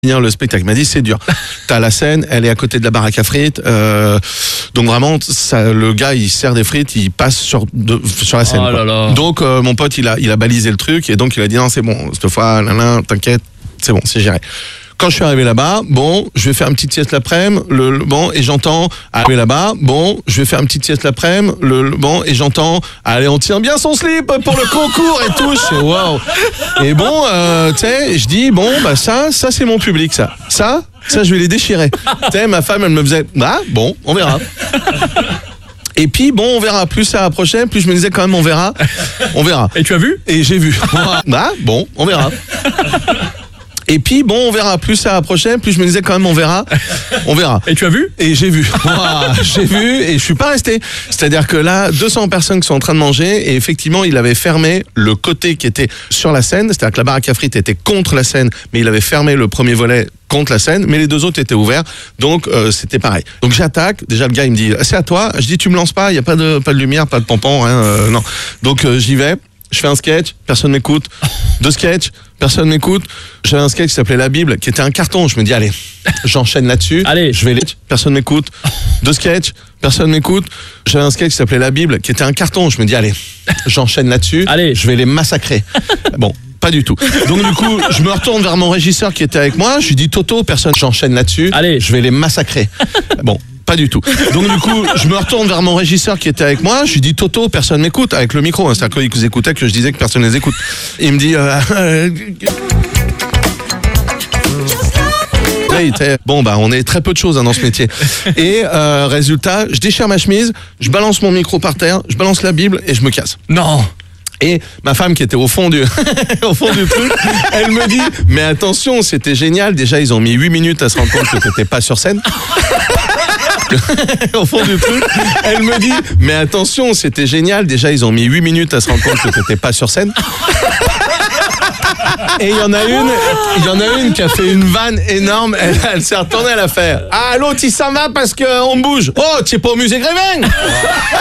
finir le spectacle. Il m'a dit c'est dur. T'as la scène, elle est à côté de la baraque à frites. Donc vraiment, ça, le gars il sert des frites, il passe sur la scène. Oh là là. Donc mon pote il a balisé le truc et donc il a dit non c'est bon, cette fois, t'inquiète, c'est bon, c'est géré. Quand je suis arrivé là-bas, bon, je vais faire une petite sieste l'après-midi, bon, et j'entends, arriver là-bas, bon, je vais faire une petite sieste l'après-midi, bon, et j'entends, allez, on tient bien son slip pour le concours et tout, je fais waouh. Et bon, tu sais, je dis, bon, bah ça c'est mon public, ça, je vais les déchirer. Tu sais, ma femme, elle me faisait, bah, bon, on verra. Et puis bon, on verra. Plus ça approchait, plus je me disais quand même, on verra. Et tu as vu? Et j'ai vu. Bah, bon, on verra. Et puis bon, on verra. Plus ça approchait, plus je me disais quand même on verra. Et tu as vu? Et j'ai vu. J'ai vu et je suis pas resté. C'est-à-dire que là, 200 personnes qui sont en train de manger et effectivement, il avait fermé le côté qui était sur la scène. C'est-à-dire que la baraque à frites était contre la scène, mais il avait fermé le premier volet contre la scène, mais les deux autres étaient ouverts. Donc c'était pareil. Donc j'attaque. Déjà le gars il me dit c'est à toi. Je dis tu me lances pas. Il y a pas de lumière, pas de pompon, hein, non. Donc j'y vais. Je fais un sketch, personne m'écoute. 2 sketchs, personne m'écoute. J'avais un sketch qui s'appelait La Bible, qui était un carton. Je me dis, allez, j'enchaîne là-dessus. Allez. Je vais personne m'écoute. 2 sketchs, personne m'écoute. J'avais un sketch qui s'appelait La Bible, qui était un carton. Je me dis, allez, j'enchaîne là-dessus. Allez. Je vais les massacrer. Bon. Pas du tout. Donc du coup, je me retourne vers mon régisseur qui était avec moi. Je lui dis, Toto, personne, j'enchaîne là-dessus. Allez. Je vais les massacrer. Bon. Pas du tout. Donc du coup, je me retourne vers mon régisseur qui était avec moi. Je lui dis Toto, personne m'écoute avec le micro. C'est-à-dire qu'ils écoutaient que je disais que personne les écoute. Il me dit bon bah on est très peu de choses dans ce métier. Et résultat, je déchire ma chemise, je balance mon micro par terre, je balance la Bible et je me casse. Non. Et ma femme qui était au fond du truc, elle me dit mais attention, c'était génial. Déjà ils ont mis 8 minutes à se rendre compte que t'étais pas sur scène. Au fond du truc, elle me dit mais attention, c'était génial. Déjà ils ont mis 8 minutes à se rendre compte que t'étais pas sur scène. Et il y en a une qui a fait une vanne énorme. Elle s'est retournée à la faire. Ah l'autre il s'en va parce qu'on bouge. Oh tu es pas au musée Grévin.